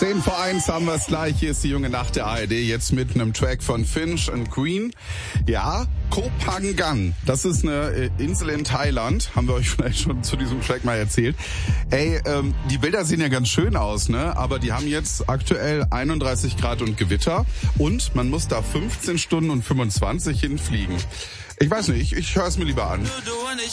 10:01 haben wir es gleich. Hier ist die junge Nacht der ARD. Jetzt mit einem Track von Finch and Green. Ja, Koh Phangan. Das ist eine Insel in Thailand. Haben wir euch vielleicht schon zu diesem Track mal erzählt. Ey, die Bilder sehen ja ganz schön aus, ne? Aber die haben jetzt aktuell 31 Grad und Gewitter. Und man muss da 15 Stunden und 25 hinfliegen. Ich weiß nicht, ich höre es mir lieber an.